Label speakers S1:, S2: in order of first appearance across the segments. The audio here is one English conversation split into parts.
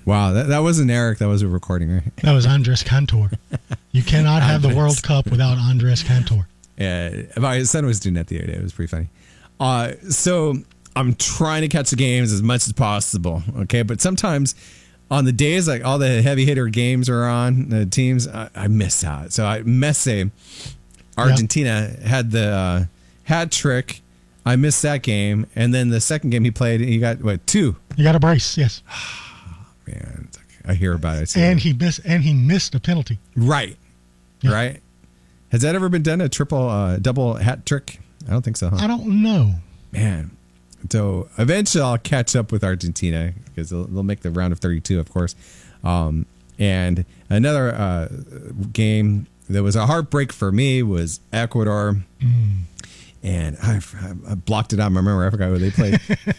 S1: Wow, that wasn't Eric. That was a recording, right?
S2: That was Andres Cantor. You cannot have the World Cup without Andres Cantor.
S1: Yeah, my son was doing that the other day. It was pretty funny. So I'm trying to catch the games as much as possible, okay? But sometimes on the days like all the heavy hitter games are on, the teams, I miss out. So Messi, Argentina, had the hat trick. I missed that game. And then the second game he played, he got, what, 2?
S2: You got a brace, yes.
S1: Man, I hear about it.
S2: And he missed a penalty.
S1: Right. Yeah. Right. Has that ever been done, a double hat trick? I don't think so, huh?
S2: I don't know.
S1: Man. So eventually I'll catch up with Argentina because they'll make the round of 32, of course. And another game that was a heartbreak for me was Ecuador. And I blocked it out of my memory. I forgot who they played.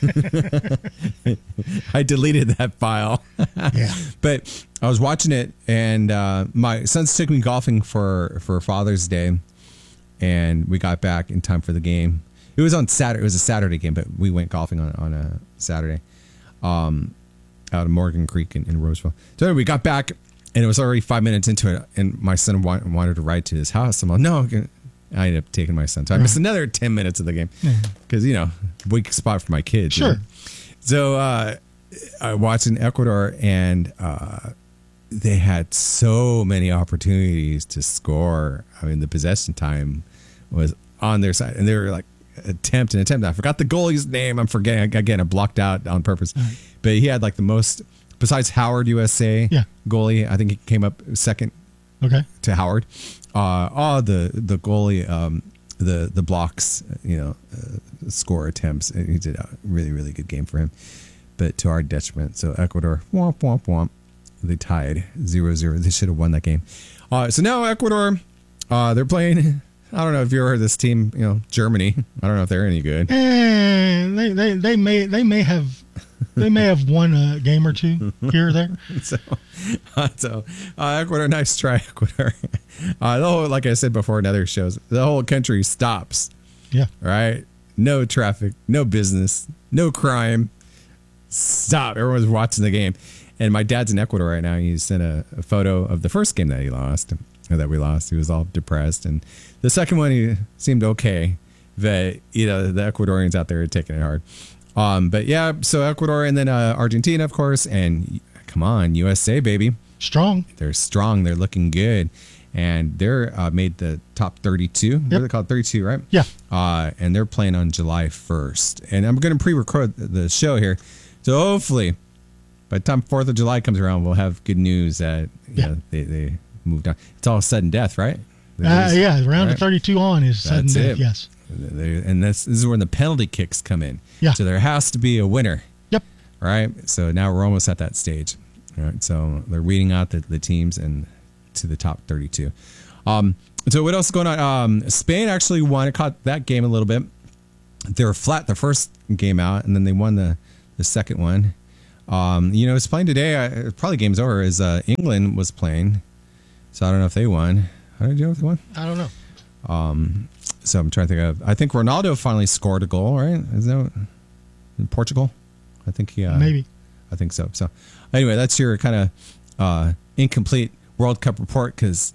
S1: I deleted that file.
S2: Yeah.
S1: But I was watching it, and my sons took me golfing for Father's Day, and we got back in time for the game. It was on Saturday. It was a Saturday game, but we went golfing on a Saturday out of Morgan Creek in Roseville. So anyway, we got back, and it was already 5 minutes into it, and my son wanted to ride to his house. I'm like, no. I ended up taking my son. So I missed another 10 minutes of the game because, weak spot for my kids.
S2: Sure.
S1: Right? So I watched in Ecuador, and they had so many opportunities to score. I mean, the possession time was on their side, and they were like attempt. I forgot the goalie's name. I'm forgetting. Again, I blocked out on purpose. Right. But he had like the most, besides Howard, USA goalie. I think he came up second to Howard. The goalie, the blocks, score attempts. He did a really, really good game for him, but to our detriment. So Ecuador, womp, womp, womp. They tied 0-0. They should have won that game. So now Ecuador, they're playing. I don't know if you ever heard this team, Germany. I don't know if they're any good.
S2: They may have won a game or two here or there.
S1: So Ecuador, nice try, Ecuador. Like I said before in other shows, the whole country stops.
S2: Yeah.
S1: Right? No traffic, no business, no crime. Stop. Everyone's watching the game. And my dad's in Ecuador right now. He sent a photo of the first game that we lost. He was all depressed. And the second one, he seemed okay. But, the Ecuadorians out there are taking it hard. But yeah, so Ecuador and then Argentina, of course. And come on, USA, baby.
S2: Strong.
S1: They're strong. They're looking good. And they're made the top 32. Yep. What are they called? 32, right?
S2: Yeah.
S1: And they're playing on July 1st. And I'm going to pre-record the show here. So hopefully, by the time 4th of July comes around, we'll have good news that they moved on. It's all sudden death, right?
S2: Round of 32 on is sudden death, yes.
S1: And this is where the penalty kicks come in.
S2: Yeah.
S1: So there has to be a winner.
S2: Yep.
S1: Right? So now we're almost at that stage. All right. So they're weeding out the teams and to the top 32. So what else is going on? Spain actually won. I caught that game a little bit. They were flat the first game out, and then they won the second one. It's playing today. Probably game's over. Is England was playing. So I don't know if they won. How did you know if they won?
S2: I don't know.
S1: So I'm trying to think of. I think Ronaldo finally scored a goal, right? Isn't that in Portugal? I think he.
S2: Maybe.
S1: I think so. So anyway, that's your kind of incomplete World Cup report because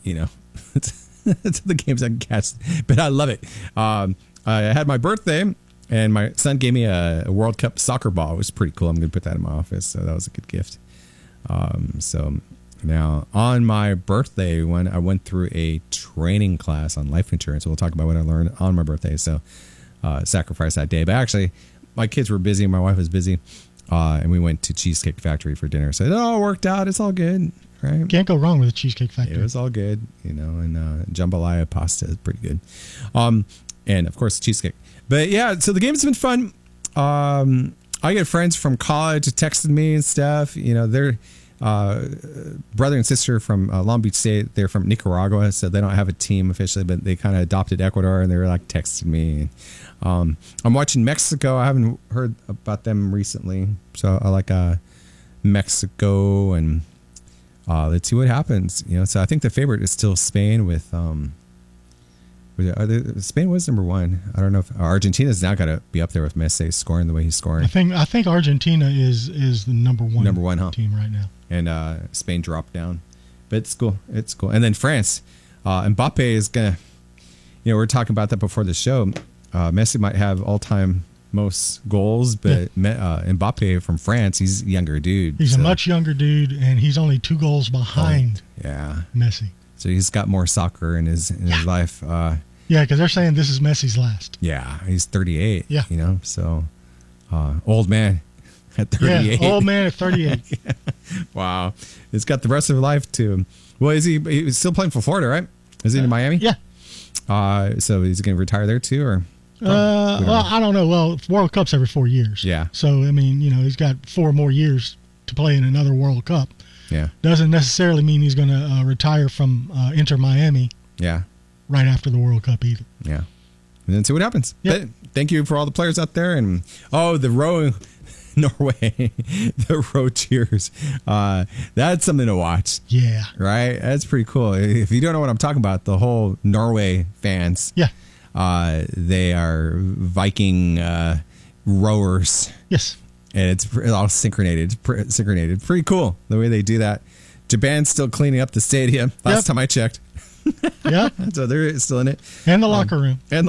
S1: it's the games I can catch, but I love it. I had my birthday. And my son gave me a World Cup soccer ball. It was pretty cool. I'm going to put that in my office. So that was a good gift. So now on my birthday, when I went through a training class on life insurance, we'll talk about what I learned on my birthday. So sacrifice that day. But actually, my kids were busy. My wife was busy. And we went to Cheesecake Factory for dinner. So it all worked out. It's all good. Right?
S2: Can't go wrong with a Cheesecake Factory.
S1: It was all good. And jambalaya pasta is pretty good. And of course, cheesecake. But yeah, so the game's been fun. I get friends from college texting me and stuff. They're brother and sister from Long Beach State. They're from Nicaragua, so they don't have a team officially, but they kind of adopted Ecuador, and they were like texting me. I'm watching Mexico. I haven't heard about them recently, so I like Mexico, and let's see what happens. So I think the favorite is still Spain with Spain was number one. I don't know if Argentina's now got to be up there with Messi scoring the way he's scoring.
S2: I think Argentina is the number one
S1: huh?
S2: team right now.
S1: And Spain dropped down. But it's cool. It's cool. And then France, Mbappe is gonna. We were talking about that before the show. Messi might have all-time most goals, but Mbappe from France, he's a younger dude.
S2: He's a much younger dude, and he's only 2 goals behind. Messi.
S1: So he's got more soccer in his life.
S2: Because they're saying this is Messi's last.
S1: Yeah, he's 38.
S2: Yeah,
S1: so old man at 38.
S2: Yeah, old man at 38.
S1: Wow, he's got the rest of his life to. Well, he's still playing for Florida, right? Is he in Miami?
S2: Yeah.
S1: So he's going to retire there too, or?
S2: I don't know. Well, World Cup's every 4 years.
S1: Yeah.
S2: So I mean, he's got 4 more years to play in another World Cup.
S1: Yeah.
S2: Doesn't necessarily mean he's going to retire from Inter Miami.
S1: Yeah.
S2: Right after the World Cup either.
S1: Yeah. And then see what happens.
S2: Yep.
S1: But thank you for all the players out there. And the row, Norway, the row cheers. That's something to watch.
S2: Yeah.
S1: Right? That's pretty cool. If you don't know what I'm talking about, the whole Norway fans.
S2: Yeah.
S1: They are Viking rowers.
S2: Yes.
S1: And it's all synchronated. Pretty cool the way they do that. Japan's still cleaning up the stadium. Last time I checked.
S2: Yeah.
S1: So they're still in it.
S2: And the locker room.
S1: A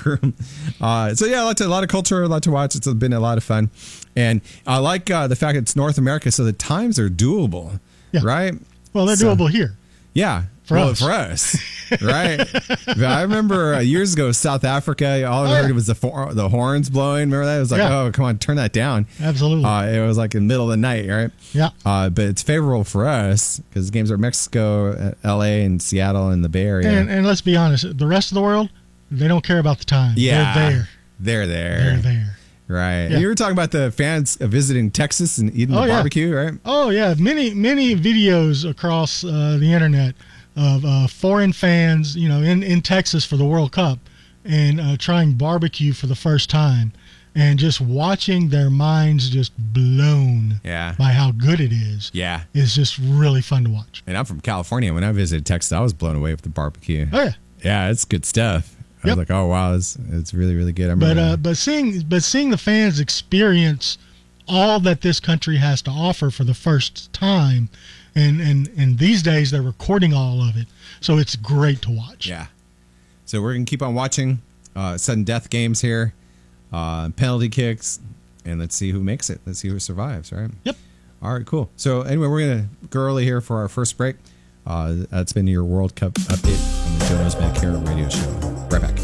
S1: lot of culture, a lot to watch. It's been a lot of fun. And I like the fact it's North America, so the times are doable.
S2: Yeah.
S1: Right?
S2: Well, they're doable here.
S1: Yeah. For us. Right? I remember years ago, South Africa, all I heard was the horns blowing. Remember that? It was like, oh, come on, turn that down.
S2: Absolutely.
S1: It was like in the middle of the night, right?
S2: Yeah.
S1: But it's favorable for us because the games are Mexico, L.A., and Seattle, and the Bay Area.
S2: And let's be honest, the rest of the world, they don't care about the time.
S1: Yeah.
S2: They're there.
S1: They're there. Right.
S2: Yeah.
S1: You were talking about the fans visiting Texas and eating the barbecue, right?
S2: Oh, yeah. Many videos across the internet of foreign fans, in Texas for the World Cup and trying barbecue for the first time and just watching their minds just blown by how good it is.
S1: Yeah.
S2: It's just really fun to watch.
S1: And I'm from California. When I visited Texas, I was blown away with the barbecue.
S2: Oh, yeah.
S1: Yeah, it's good stuff. I was like, oh, wow, it's really, really good.
S2: But seeing the fans experience all that this country has to offer for the first time, and these days they're recording all of it, so it's great to watch.
S1: Yeah. So we're going to keep on watching sudden death games here, penalty kicks, and let's see who makes it. Let's see who survives, right?
S2: Yep.
S1: All right, cool. So anyway, we're going to go early here for our first break. That's been your World Cup update on the Joe Knows Medicare radio show. Right back.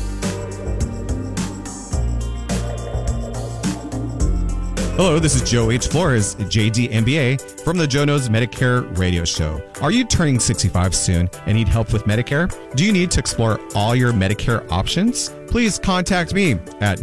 S1: Hello, this is Joe H. Flores, JD MBA, from the Joe Knows Medicare radio show. Are you turning 65 soon and need help with Medicare? Do you need to explore all your Medicare options? Please contact me at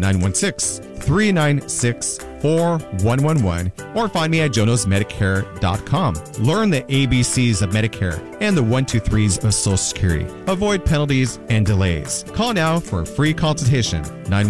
S1: 916-396-4111 or find me at joeknowsmedicare.com. Learn the ABCs of Medicare and the 1-2-3s of Social Security. Avoid penalties and delays. Call now for a free consultation,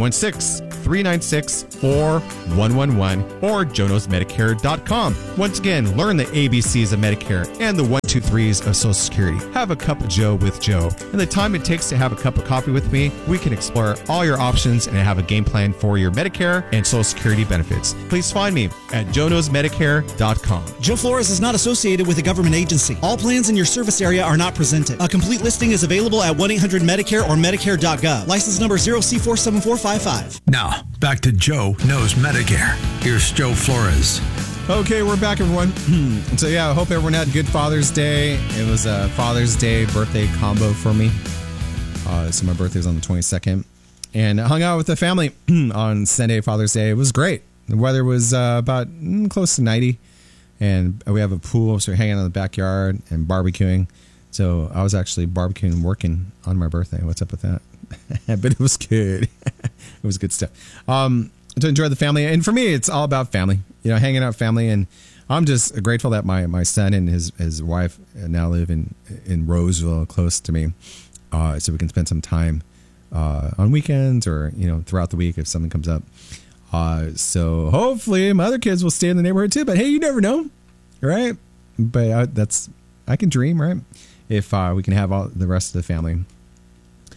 S1: 916-396-4111 or joeknowsmedicare.com. Once again, learn the ABCs of Medicare and the 1-2-3s of Social Security. Have a cup of Joe with Joe. In the time it takes to have a cup of coffee with me, we can explore all your options and have a game plan for your Medicare and Social Security benefits. Please find me at joeknowsmedicare.com.
S3: Joe Flores is not associated with a government agency. All plans in your service area are not presented. A complete listing is available at 1-800-MEDICARE or Medicare.gov. License number 0C47455.
S4: Now, back to Joe Knows Medicare. Here's Joe Flores.
S1: Okay, we're back, everyone. So, I hope everyone had a good Father's Day. It was a Father's Day birthday combo for me. So my birthday was on the 22nd. And I hung out with the family on Sunday, Father's Day. It was great. The weather was about close to 90. And we have a pool, so we're hanging out in the backyard and barbecuing. So I was actually barbecuing and working on my birthday. What's up with that? But it was good. It was good stuff. To enjoy the family. And for me, it's all about family. Hanging out with family. And I'm just grateful that my son and his wife now live in Roseville, close to me. So we can spend some time on weekends or, throughout the week if something comes up. So hopefully my other kids will stay in the neighborhood too. But hey, you never know, right? But I can dream, right? If we can have all the rest of the family.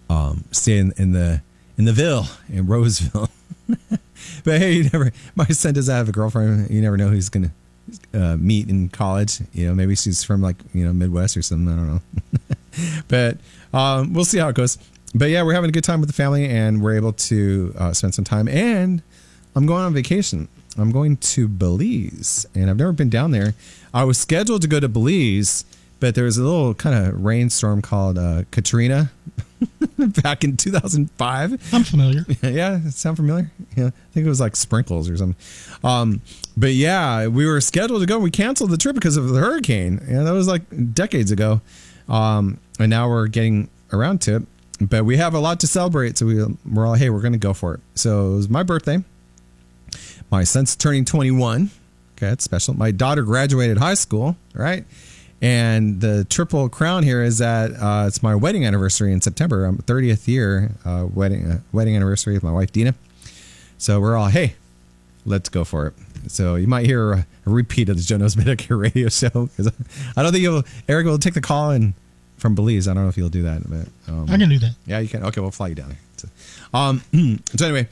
S1: stay in the Ville in Roseville. But hey, my son doesn't have a girlfriend. You never know who he's gonna meet in college. Maybe she's from Midwest or something. I don't know. But we'll see how it goes. But yeah, we're having a good time with the family, and we're able to spend some time. And I'm going on vacation. I'm going to Belize, and I've never been down there. I was scheduled to go to Belize, but there was a little kind of rainstorm called Katrina back in 2005.
S2: I'm familiar.
S1: Yeah, sound familiar? Yeah, I think it was like sprinkles or something. But yeah, we were scheduled to go. We canceled the trip because of the hurricane. That was like decades ago. And now we're getting around to it. But we have a lot to celebrate, so we're all, hey, we're going to go for it. So it was my birthday. My son's turning 21. Okay, that's special. My daughter graduated high school, right? And the triple crown here is that it's my wedding anniversary in September. I'm 30th year wedding anniversary with my wife, Dina. So we're all, hey, let's go for it. So you might hear a repeat of the Joe Knows Medicare radio show, because I don't think Eric will take the call from Belize. I don't know if he'll do that. But,
S2: I can do that.
S1: Yeah, you can. Okay, we'll fly you down there. So anyway,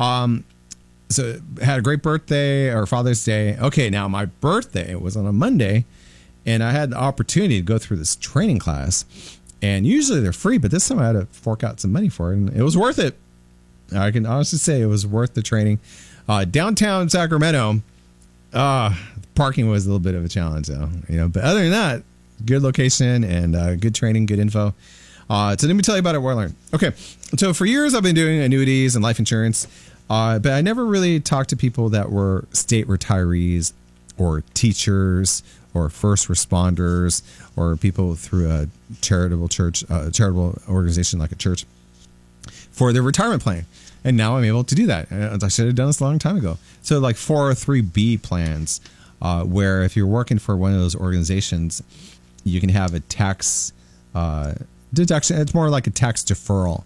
S1: so had a great birthday, or Father's Day. Okay, now my birthday was on a Monday, and I had the opportunity to go through this training class. And usually they're free, but this time I had to fork out some money for it, and it was worth it. I can honestly say it was worth the training. Downtown Sacramento, parking was a little bit of a challenge, though. But other than that, good location and good training, good info. So let me tell you about it. What I learned. Okay, so for years I've been doing annuities and life insurance, but I never really talked to people that were state retirees or teachers or first responders or people through a charitable organization like a church for their retirement plan. And now I'm able to do that. I should have done this a long time ago. So like 403B plans, where if you're working for one of those organizations, you can have a tax deduction. It's more like a tax deferral.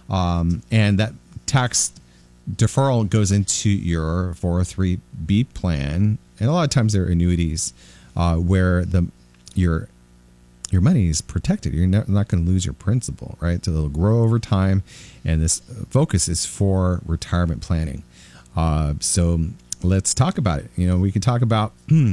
S1: And that tax deferral goes into your 403B plan. And a lot of times they're annuities where your money is protected. You're not going to lose your principal, right? So they'll grow over time. And this focus is for retirement planning. So let's talk about it. We can talk about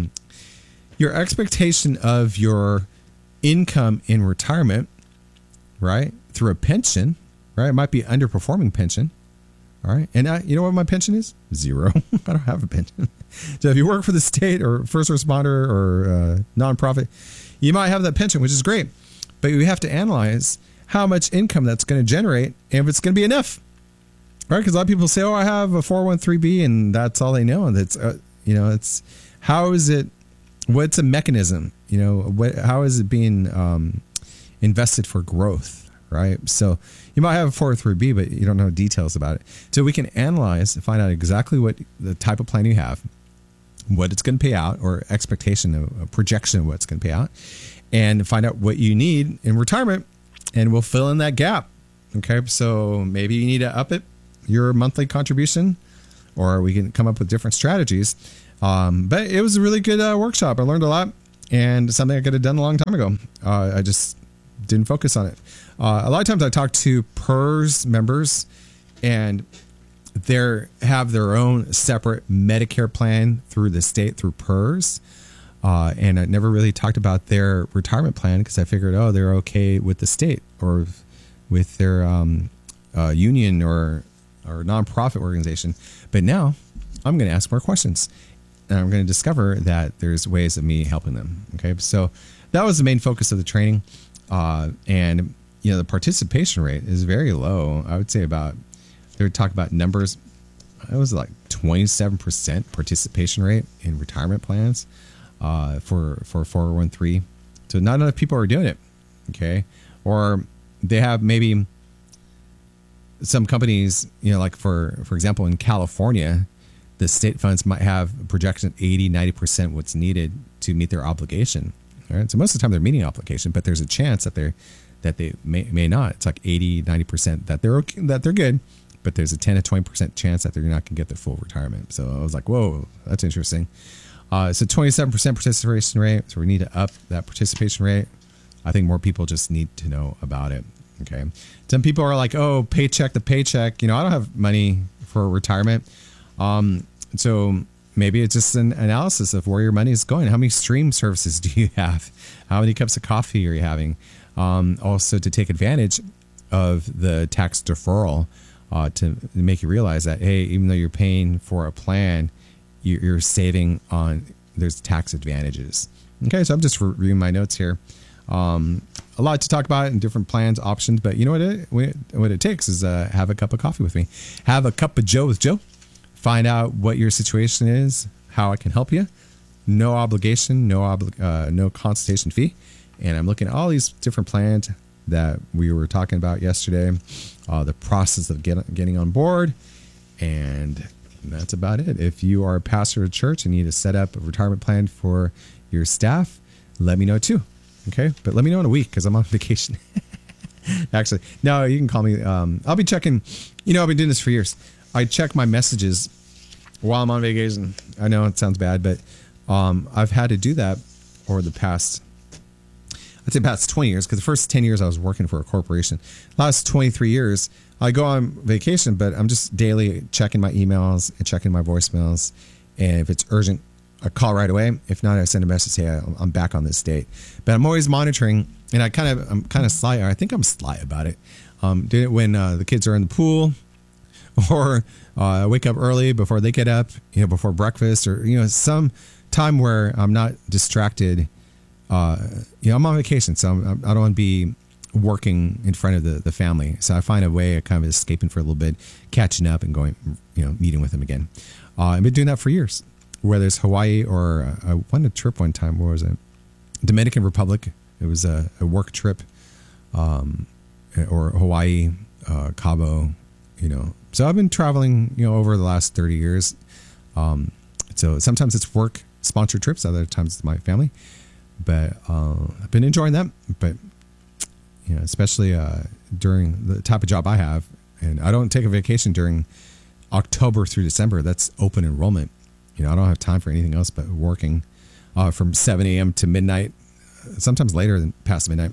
S1: your expectation of your income in retirement, right? Through a pension, right? It might be underperforming pension. All right. And you know what my pension is? 0. I don't have a pension. So if you work for the state or first responder or nonprofit, you might have that pension, which is great. But you have to analyze how much income that's going to generate and if it's going to be enough. Right? Because a lot of people say, oh, I have a 401(b), and that's all they know. And that's, it's how is it, what's a mechanism? How is it being invested for growth? Right? So you might have a 403(b), but you don't know details about it. So we can analyze and find out exactly what the type of plan you have, what it's going to pay out, or expectation, a projection of what's going to pay out, and find out what you need in retirement, and we'll fill in that gap. Okay, so maybe you need to up it, your monthly contribution, or we can come up with different strategies. But it was a really good workshop. I learned a lot, and something I could have done a long time ago. I just didn't focus on it. A lot of times I talk to PERS members, and they have their own separate Medicare plan through the state, through PERS. And I never really talked about their retirement plan because I figured, they're okay with the state or with their union or nonprofit organization. But now I'm going to ask more questions, and I'm going to discover that there's ways of me helping them. Okay, so that was the main focus of the training. And the participation rate is very low. I would say they would talk about numbers. It was like 27% participation rate in retirement plans for 401(b). So not enough people are doing it. Okay. Or they have maybe some companies, like for example, in California, the state funds might have a projection of 80-90% what's needed to meet their obligation. All right. So most of the time they're meeting the obligation, but there's a chance that they may not. It's like 80-90% that they're okay, that they're good, but there's a 10-20% chance that they're not going to get their full retirement. So I was like, whoa, that's interesting. So 27% participation rate. So we need to up that participation rate. I think more people just need to know about it. Okay. Some people are like, oh, paycheck to paycheck. I don't have money for retirement. So maybe it's just an analysis of where your money is going. How many stream services do you have? How many cups of coffee are you having? Also to take advantage of the tax deferral to make you realize that, hey, even though you're paying for a plan, you're saving on, there's tax advantages. Okay, so I'm just reviewing my notes here. A lot to talk about in different plans, options, but you know what it takes is have a cup of coffee with me. Have a cup of Joe with Joe. Find out what your situation is, how I can help you. No obligation, no consultation fee. And I'm looking at all these different plans that we were talking about yesterday, the process of getting on board, and that's about it. If you are a pastor of a church and need to set up a retirement plan for your staff, let me know too. Okay, but let me know in a week because I'm on vacation. Actually, no, you can call me. I'll be checking. I've been doing this for years. I check my messages while I'm on vacation. I know it sounds bad, but I've had to do that over the past, I'd say past 20 years, because the first 10 years I was working for a corporation. Last 23 years, I go on vacation, but I'm just daily checking my emails and checking my voicemails. And if it's urgent, I call right away. If not, I send a message, hey, I'm back on this date. But I'm always monitoring, and I'm kind of sly. Or I think I'm sly about it. Doing it when the kids are in the pool, or I wake up early before they get up, before breakfast, or some time where I'm not distracted. I'm on vacation, so I don't want to be working in front of the family. So I find a way of kind of escaping for a little bit, catching up, and going, meeting with them again. I've been doing that for years. Whether it's Hawaii or I went on a trip one time. Where was it? Dominican Republic. It was a work trip, or Hawaii, Cabo. So I've been traveling, over the last 30 years. So sometimes it's work sponsored trips, other times it's my family. But I've been enjoying that. But especially during the type of job I have, and I don't take a vacation during October through December. That's open enrollment. I don't have time for anything else but working from 7 a.m. to midnight, sometimes later than past midnight,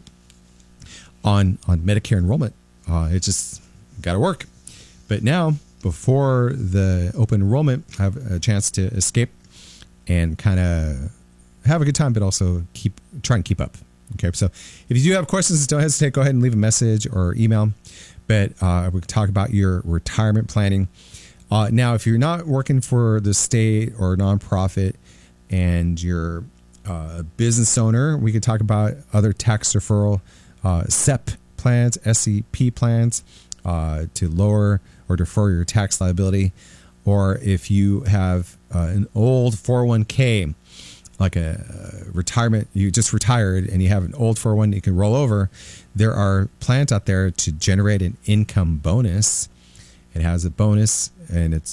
S1: on Medicare enrollment. It just got to work. But now, before the open enrollment, I have a chance to escape and kind of have a good time, but also try and keep up. Okay, so if you do have questions, don't hesitate. Go ahead and leave a message or email. But we can talk about your retirement planning. Now, if you're not working for the state or nonprofit and you're a business owner, we could talk about other tax deferral SEP plans, SEP plans to lower or defer your tax liability. Or if you have an old 401k, like a retirement, you just retired and you have an old 401 you can roll over, there are plans out there to generate an income bonus. It has a bonus, and it's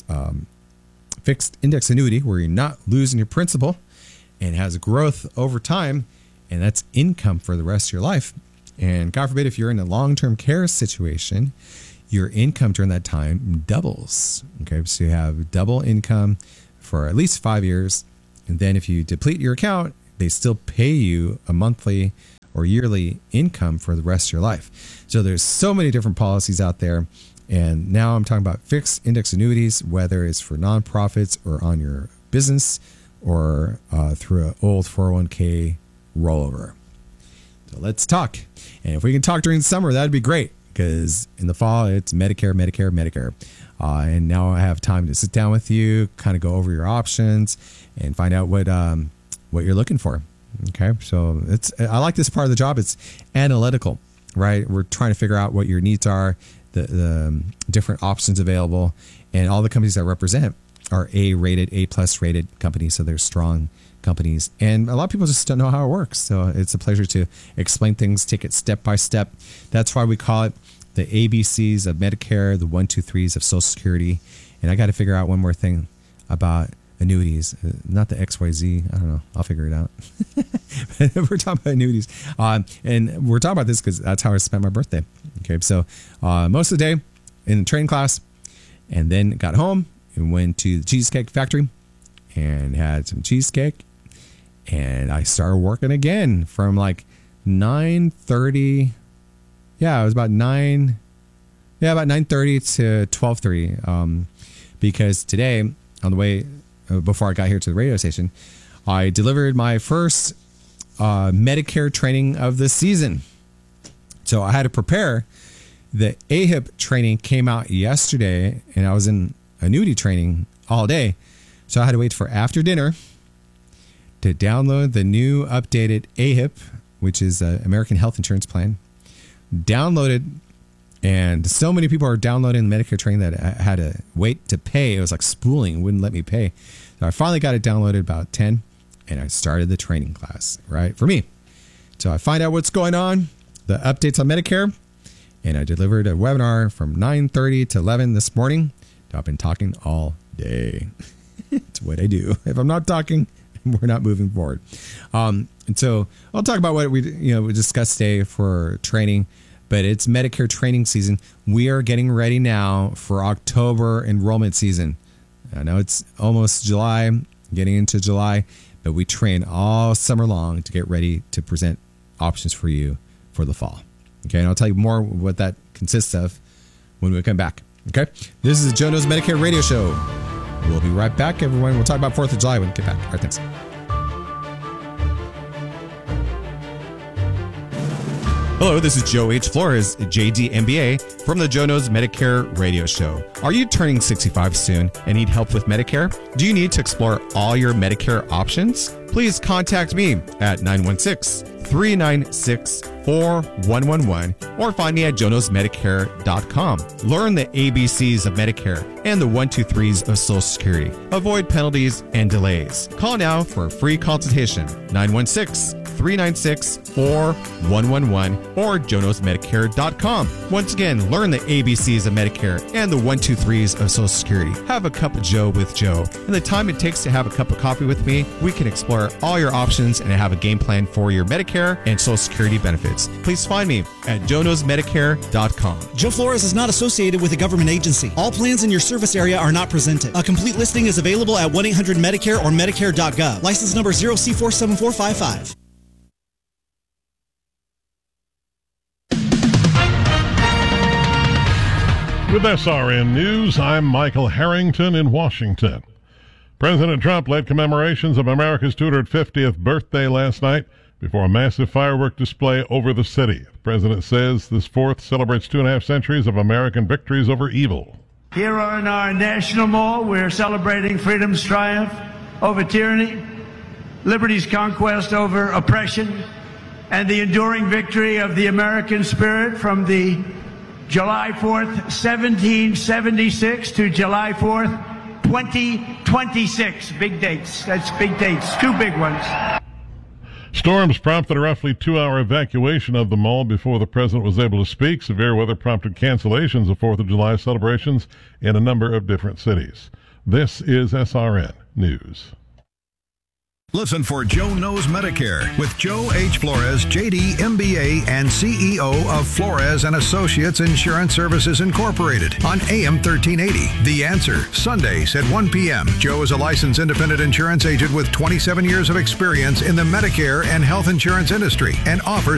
S1: fixed index annuity where you're not losing your principal, and it has growth over time, and that's income for the rest of your life. And God forbid, if you're in a long-term care situation, your income during that time doubles. Okay, so you have double income for at least 5 years. And then if you deplete your account, they still pay you a monthly or yearly income for the rest of your life. So there's so many different policies out there. And now I'm talking about fixed index annuities, whether it's for nonprofits or on your business or through an old 401k rollover. So let's talk. And if we can talk during the summer, that'd be great, because in the fall, it's Medicare, Medicare, Medicare. And now I have time to sit down with you, kind of go over your options and find out what you're looking for. Okay, so I like this part of the job. It's analytical, right? We're trying to figure out what your needs are, the different options available, and all the companies that represent are A-rated, A+ rated companies, so they're strong companies. And a lot of people just don't know how it works. So it's a pleasure to explain things, take it step by step. That's why we call it the ABCs of Medicare, the 1, 2, 3s of Social Security. And I got to figure out one more thing about annuities, not the XYZ. I don't know. I'll figure it out. We're talking about annuities. And we're talking about this because that's how I spent my birthday. Okay. So most of the day in the training class, and then got home and went to the Cheesecake Factory and had some cheesecake. And I started working again from like 9:30 Yeah, it was about 9:30 to 12:30. Because today, on the way before I got here to the radio station, I delivered my first Medicare training of the season. So I had to prepare. The AHIP training came out yesterday, and I was in annuity training all day. So I had to wait for after dinner to download the new updated AHIP, which is the American Health Insurance Plan. Downloaded, and so many people are downloading the Medicare training that I had to wait to pay. It was like spooling, wouldn't let me pay. So I finally got it downloaded about 10, and I started the training class, right, for me. So I find out what's going on, the updates on Medicare, and I delivered a webinar from 9:30 to 11 this morning. I've been talking all day. It's what I do. If I'm not talking, we're not moving forward. And so I'll talk about what we discussed today for training, but it's Medicare training season. We are getting ready now for October enrollment season. I know it's almost July, getting into July, but we train all summer long to get ready to present options for you for the fall. Okay, and I'll tell you more what that consists of when we come back. Okay, this is the Joe Knows Medicare radio show. We'll be right back, everyone. We'll talk about 4th of July when we get back. All right, thanks. Hello, this is Joe H. Flores, JD MBA, from the Joe Knows Medicare radio show. Are you turning 65 soon and need help with Medicare? Do you need to explore all your Medicare options? Please contact me at 916-396-4111 or find me at joeknowsmedicare.com. Learn the ABCs of Medicare and the 1, 2, 3s of Social Security. Avoid penalties and delays. Call now for a free consultation, 916-396-4111 or joeknowsmedicare.com. Once again, learn the ABCs of Medicare and the 1, 2, 3s of Social Security. Have a cup of Joe with Joe. In the time it takes to have a cup of coffee with me, we can explore all your options and have a game plan for your Medicare and Social Security benefits. Please find me at joeknowsmedicare.com.
S3: Joe Flores is not associated with a government agency. All plans in your service area are not presented. A complete listing is available at 1-800-MEDICARE or medicare.gov. License number 0C47455.
S5: With SRN News, I'm Michael Harrington in Washington. President Trump led commemorations of America's 250th birthday last night before a massive firework display over the city. The president says this 4th celebrates 2.5 centuries of American victories over evil.
S6: Here on our National Mall, we're celebrating freedom's triumph over tyranny, liberty's conquest over oppression, and the enduring victory of the American spirit from the July 4th, 1776 to July 4th, 2026. Big dates. That's big dates. 2 big ones.
S5: Storms prompted a roughly 2-hour evacuation of the mall before the president was able to speak. Severe weather prompted cancellations of 4th of July celebrations in a number of different cities. This is SRN News.
S4: Listen for Joe Knows Medicare with Joe H. Flores, JD MBA, and CEO of Flores and Associates Insurance Services Incorporated on AM 1380. The Answer, Sundays at 1 p.m. Joe is a licensed independent insurance agent with 27 years of experience in the Medicare and health insurance industry and offers